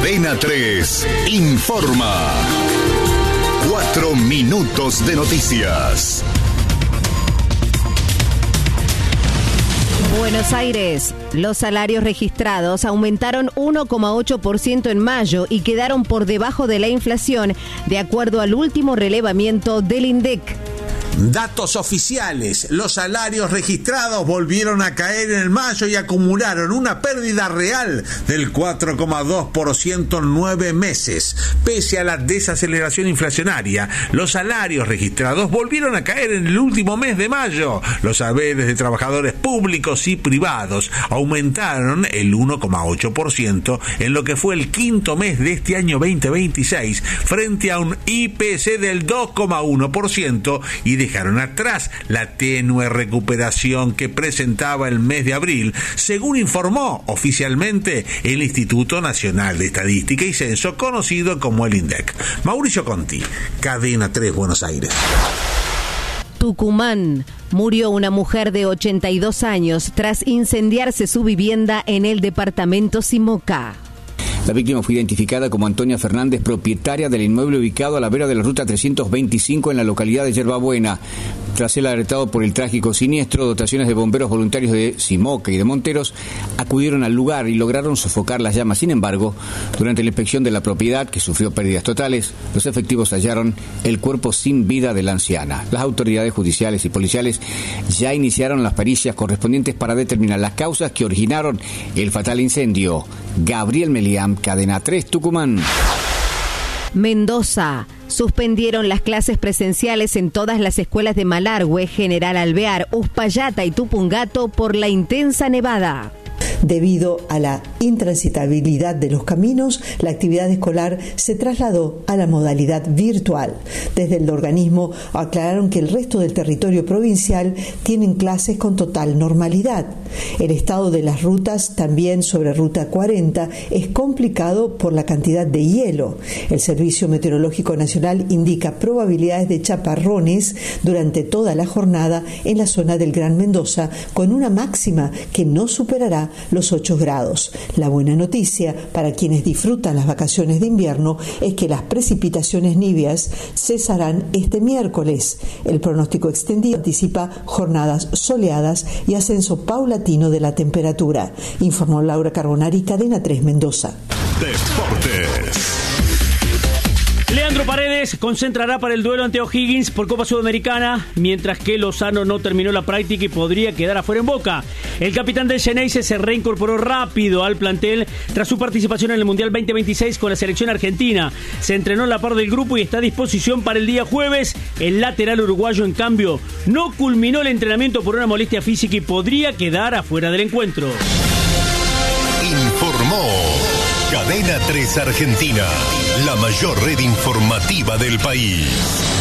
Cadena 3 informa. 4 minutos de noticias. Buenos Aires. Los salarios registrados aumentaron 1,8% en mayo y quedaron por debajo de la inflación, de acuerdo al último relevamiento del INDEC. Datos oficiales. Los salarios registrados volvieron a caer en el mayo y acumularon una pérdida real del 4,2% en 9 meses. Pese a la desaceleración inflacionaria, los salarios registrados volvieron a caer en el último mes de mayo. Los saberes de trabajadores públicos y privados aumentaron el 1,8% en lo que fue el quinto mes de este año 2026, frente a un IPC del 2,1% y dejaron atrás la tenue recuperación que presentaba el mes de abril, según informó oficialmente el Instituto Nacional de Estadística y Censo, conocido como el INDEC. Mauricio Conti, Cadena 3, Buenos Aires. Tucumán. Murió una mujer de 82 años tras incendiarse su vivienda en el departamento Simoca. La víctima fue identificada como Antonia Fernández, propietaria del inmueble ubicado a la vera de la ruta 325 en la localidad de Yerbabuena. Tras ser alertado por el trágico siniestro, dotaciones de bomberos voluntarios de Simoca y de Monteros acudieron al lugar y lograron sofocar las llamas. Sin embargo, durante la inspección de la propiedad, que sufrió pérdidas totales, los efectivos hallaron el cuerpo sin vida de la anciana. Las autoridades judiciales y policiales ya iniciaron las pericias correspondientes para determinar las causas que originaron el fatal incendio. Gabriel Meliam, Cadena 3, Tucumán. Mendoza. Suspendieron las clases presenciales en todas las escuelas de Malargüe, General Alvear, Uspallata y Tupungato por la intensa nevada. Debido a la intransitabilidad de los caminos, la actividad escolar se trasladó a la modalidad virtual. Desde el organismo aclararon que el resto del territorio provincial tienen clases con total normalidad. El estado de las rutas, también sobre Ruta 40, es complicado por la cantidad de hielo. El Servicio Meteorológico Nacional indica probabilidades de chaparrones durante toda la jornada en la zona del Gran Mendoza, con una máxima que no superará los 8 grados. La buena noticia para quienes disfrutan las vacaciones de invierno es que las precipitaciones niveas cesarán este miércoles. El pronóstico extendido anticipa jornadas soleadas y ascenso paulatino de la temperatura, informó Laura Carbonari, Cadena 3, Mendoza. Deportes. Leandro Paredes concentrará para el duelo ante O'Higgins por Copa Sudamericana, mientras que Lozano no terminó la práctica y podría quedar afuera en Boca. El capitán del Xeneize se reincorporó rápido al plantel tras su participación en el Mundial 2026 con la selección argentina. Se entrenó a la par del grupo y está a disposición para el día jueves. El lateral uruguayo, en cambio, no culminó el entrenamiento por una molestia física y podría quedar afuera del encuentro. Informó Cadena 3 Argentina, la mayor red informativa del país.